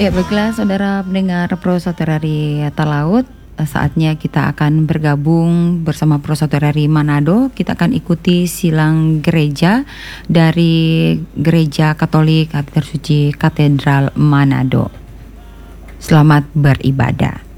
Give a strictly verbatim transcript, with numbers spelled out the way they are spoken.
Ya, baiklah saudara pendengar Pro Saudari Talaut, saatnya kita akan bergabung bersama Pro Saudari Manado. Kita akan ikuti silang gereja dari Gereja Katolik Hati Tersuci Katedral Manado. Selamat beribadah.